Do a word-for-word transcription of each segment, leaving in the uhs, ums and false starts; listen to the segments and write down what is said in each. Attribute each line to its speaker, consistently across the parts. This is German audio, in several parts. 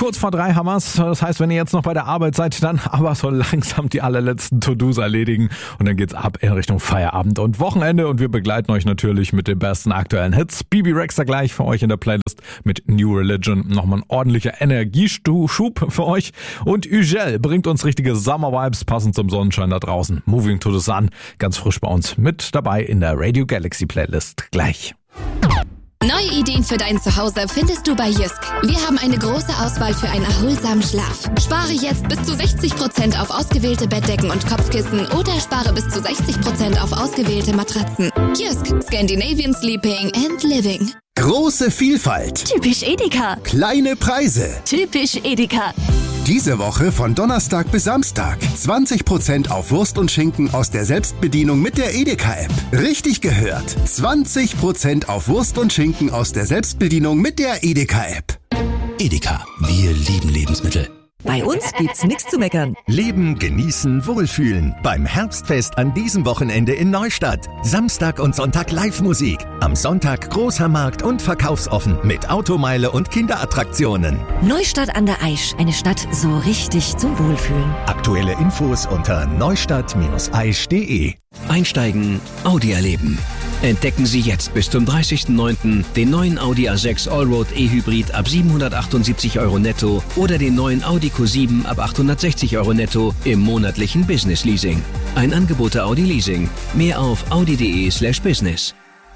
Speaker 1: Kurz vor drei haben wir's. Das heißt, wenn ihr jetzt noch bei der Arbeit seid, dann aber so langsam die allerletzten To-Dos erledigen. Und dann geht's ab in Richtung Feierabend und Wochenende. Und wir begleiten euch natürlich mit den besten aktuellen Hits. Bibi Rexha gleich für euch in der Playlist mit New Religion. Nochmal ein ordentlicher Energieschub für euch. Und Ugel bringt uns richtige Summer-Vibes, passend zum Sonnenschein da draußen. Moving to the Sun, ganz frisch bei uns mit dabei in der Radio Galaxy Playlist. Gleich.
Speaker 2: Neue Ideen für dein Zuhause findest du bei Jysk. Wir haben eine große Auswahl für einen erholsamen Schlaf. Spare jetzt bis zu sechzig Prozent auf ausgewählte Bettdecken und Kopfkissen oder spare bis zu sechzig Prozent auf ausgewählte Matratzen. Jysk, Scandinavian Sleeping and Living.
Speaker 3: Große Vielfalt.
Speaker 4: Typisch Edeka.
Speaker 3: Kleine Preise.
Speaker 4: Typisch Edeka.
Speaker 3: Diese Woche von Donnerstag bis Samstag. zwanzig Prozent auf Wurst und Schinken aus der Selbstbedienung mit der Edeka-App. Richtig gehört. zwanzig Prozent auf Wurst und Schinken aus der Selbstbedienung mit der Edeka-App.
Speaker 5: Edeka, wir lieben Lebensmittel.
Speaker 4: Bei uns gibt's nichts zu meckern.
Speaker 6: Leben, genießen, wohlfühlen. Beim Herbstfest an diesem Wochenende in Neustadt. Samstag und Sonntag Live-Musik. Am Sonntag großer Markt und verkaufsoffen mit Automeile und Kinderattraktionen.
Speaker 4: Neustadt an der Aisch, eine Stadt so richtig zum Wohlfühlen.
Speaker 6: Aktuelle Infos unter neustadt Bindestrich aisch punkt de.
Speaker 5: Einsteigen, Audi erleben. Entdecken Sie jetzt bis zum dreißigsten neunten den neuen Audi A sechs Allroad E-Hybrid ab siebenhundertachtundsiebzig Euro netto oder den neuen Audi Q sieben ab achthundertsechzig Euro netto im monatlichen Business Leasing. Ein Angebot der Audi Leasing. Mehr auf audi punkt de slash business.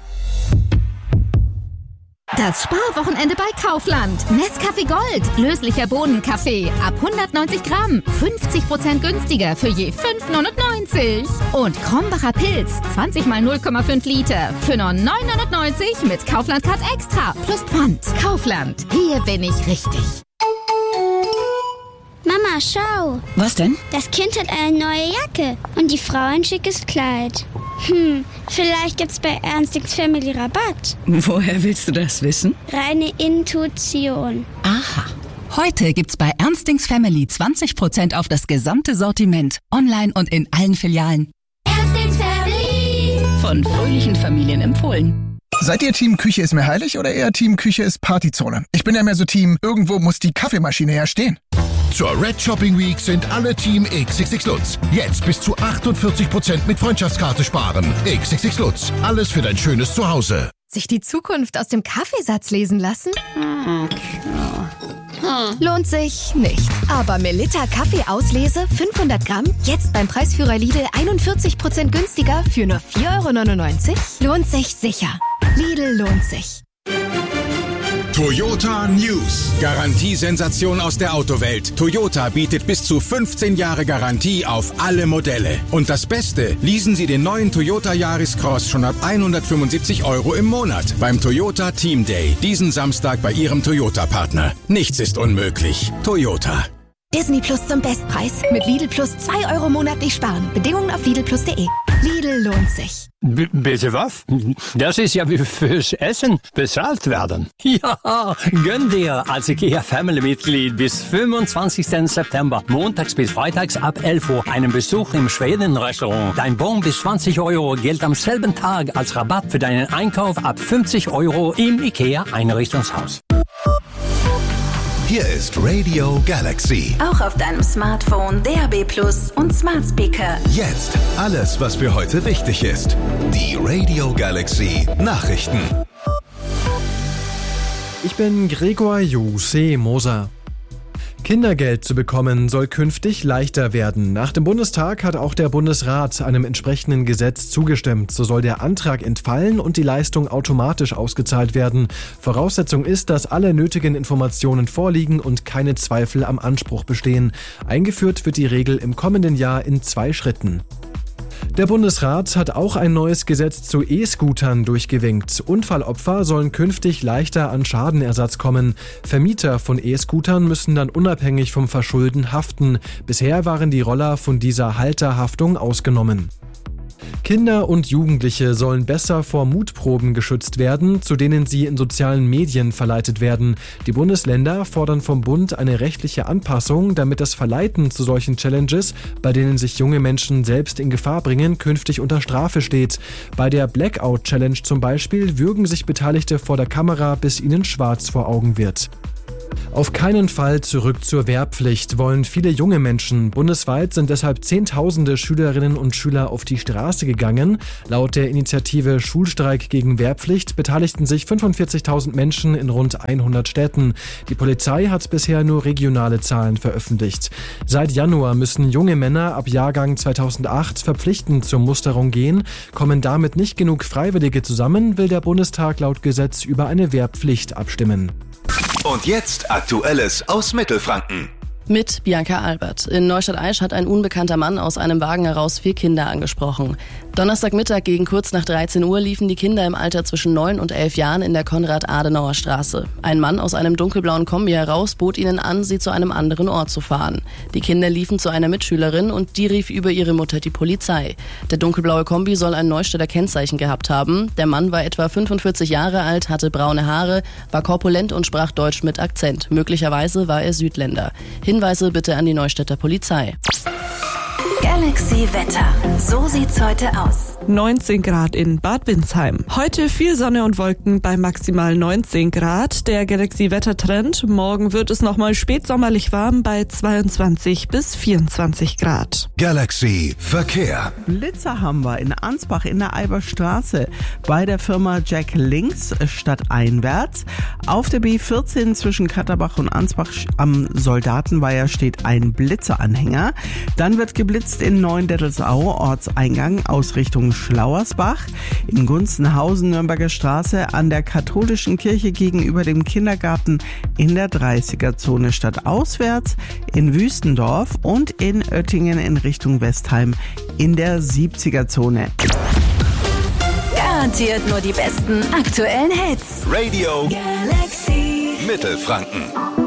Speaker 7: Das Sparwochenende bei Kaufland. Nescafé Gold, löslicher Bohnenkaffee ab hundertneunzig Gramm, fünfzig Prozent günstiger für je fünf neunundneunzig. Und Krombacher Pilz, zwanzig mal null Komma fünf Liter für nur neun neunundneunzig mit Kaufland Card Extra plus Pfand. Kaufland, hier bin ich richtig.
Speaker 8: Mama, schau.
Speaker 4: Was denn?
Speaker 8: Das Kind hat eine neue Jacke und die Frau ein schickes Kleid. Hm, vielleicht gibt's bei Ernstings Family Rabatt.
Speaker 4: Woher willst du das wissen?
Speaker 8: Reine Intuition.
Speaker 9: Aha. Heute gibt's bei Ernstings Family zwanzig Prozent auf das gesamte Sortiment. Online und in allen Filialen.
Speaker 8: Ernstings Family.
Speaker 9: Von fröhlichen Familien empfohlen.
Speaker 10: Seid ihr Team Küche ist mir heilig oder eher Team Küche ist Partyzone? Ich bin ja mehr so Team, irgendwo muss die Kaffeemaschine ja stehen.
Speaker 11: Zur Red Shopping Week sind alle Team X X X Lutz. Jetzt bis zu achtundvierzig Prozent mit Freundschaftskarte sparen. X X X Lutz. Alles für dein schönes Zuhause.
Speaker 7: Sich die Zukunft aus dem Kaffeesatz lesen lassen? Hm. Lohnt sich nicht. Aber Melitta Kaffeeauslese fünfhundert Gramm, jetzt beim Preisführer Lidl einundvierzig Prozent günstiger für nur vier Euro neunundneunzig? Lohnt sich sicher. Lidl lohnt sich.
Speaker 12: Toyota News. Garantiesensation aus der Autowelt. Toyota bietet bis zu fünfzehn Jahre Garantie auf alle Modelle. Und das Beste, leasen Sie den neuen Toyota Yaris Cross schon ab hundertfünfundsiebzig Euro im Monat beim Toyota Team Day. Diesen Samstag bei Ihrem Toyota-Partner. Nichts ist unmöglich. Toyota.
Speaker 7: Disney Plus zum Bestpreis. Mit Lidl Plus zwei Euro monatlich sparen. Bedingungen auf lidl plus punkt de. Lidl lohnt sich.
Speaker 13: B- bitte was? Das ist ja wie fürs Essen bezahlt werden. Ja, gönn dir als IKEA-Family-Mitglied bis fünfundzwanzigsten September, montags bis freitags ab elf Uhr, einen Besuch im Schweden-Restaurant. Dein Bon bis zwanzig Euro gilt am selben Tag als Rabatt für deinen Einkauf ab fünfzig Euro im IKEA-Einrichtungshaus.
Speaker 6: Hier ist Radio Galaxy.
Speaker 9: Auch auf deinem Smartphone, D A B Plus und Smart Speaker.
Speaker 6: Jetzt alles, was für heute wichtig ist. Die Radio Galaxy Nachrichten.
Speaker 14: Ich bin Gregor Jose Moser. Kindergeld zu bekommen soll künftig leichter werden. Nach dem Bundestag hat auch der Bundesrat einem entsprechenden Gesetz zugestimmt. So soll der Antrag entfallen und die Leistung automatisch ausgezahlt werden. Voraussetzung ist, dass alle nötigen Informationen vorliegen und keine Zweifel am Anspruch bestehen. Eingeführt wird die Regel im kommenden Jahr in zwei Schritten. Der Bundesrat hat auch ein neues Gesetz zu E-Scootern durchgewinkt. Unfallopfer sollen künftig leichter an Schadenersatz kommen. Vermieter von E-Scootern müssen dann unabhängig vom Verschulden haften. Bisher waren die Roller von dieser Halterhaftung ausgenommen. Kinder und Jugendliche sollen besser vor Mutproben geschützt werden, zu denen sie in sozialen Medien verleitet werden. Die Bundesländer fordern vom Bund eine rechtliche Anpassung, damit das Verleiten zu solchen Challenges, bei denen sich junge Menschen selbst in Gefahr bringen, künftig unter Strafe steht. Bei der Blackout-Challenge zum Beispiel würgen sich Beteiligte vor der Kamera, bis ihnen schwarz vor Augen wird. Auf keinen Fall zurück zur Wehrpflicht wollen viele junge Menschen. Bundesweit sind deshalb Zehntausende Schülerinnen und Schüler auf die Straße gegangen. Laut der Initiative Schulstreik gegen Wehrpflicht beteiligten sich fünfundvierzigtausend Menschen in rund hundert Städten. Die Polizei hat bisher nur regionale Zahlen veröffentlicht. Seit Januar müssen junge Männer ab Jahrgang zweitausendacht verpflichtend zur Musterung gehen. Kommen damit nicht genug Freiwillige zusammen, will der Bundestag laut Gesetz über eine Wehrpflicht abstimmen.
Speaker 6: Und jetzt Aktuelles aus Mittelfranken.
Speaker 15: Mit Bianca Albert. In Neustadt-Aisch hat ein unbekannter Mann aus einem Wagen heraus vier Kinder angesprochen. Donnerstagmittag gegen kurz nach dreizehn Uhr liefen die Kinder im Alter zwischen neun und elf Jahren in der Konrad-Adenauer-Straße. Ein Mann aus einem dunkelblauen Kombi heraus bot ihnen an, sie zu einem anderen Ort zu fahren. Die Kinder liefen zu einer Mitschülerin und die rief über ihre Mutter die Polizei. Der dunkelblaue Kombi soll ein Neustädter Kennzeichen gehabt haben. Der Mann war etwa fünfundvierzig Jahre alt, hatte braune Haare, war korpulent und sprach Deutsch mit Akzent. Möglicherweise war er Südländer. Hinweise bitte an die Neustädter Polizei.
Speaker 4: Galaxy Wetter. So sieht's heute aus.
Speaker 16: neunzehn Grad in Bad Windsheim. Heute viel Sonne und Wolken bei maximal neunzehn Grad. Der Galaxy-Wettertrend. Morgen wird es nochmal spätsommerlich warm bei zweiundzwanzig bis vierundzwanzig Grad.
Speaker 6: Galaxy Verkehr.
Speaker 17: Blitzer haben wir in Ansbach in der Eiberstraße bei der Firma Jack links stadteinwärts. Auf der B vierzehn zwischen Katterbach und Ansbach am Soldatenweiher steht ein Blitzeranhänger. Dann wird geblitzt in Neuendettelsau, Ortseingang, Ausrichtung Schlauersbach. In Gunzenhausen, Nürnberger Straße, an der katholischen Kirche gegenüber dem Kindergarten in der dreißiger-Zone stadtauswärts. In Wüstendorf und in Oettingen in Richtung Westheim in der siebziger-Zone.
Speaker 4: Garantiert nur die besten aktuellen Hits.
Speaker 6: Radio
Speaker 4: Galaxy
Speaker 6: Mittelfranken.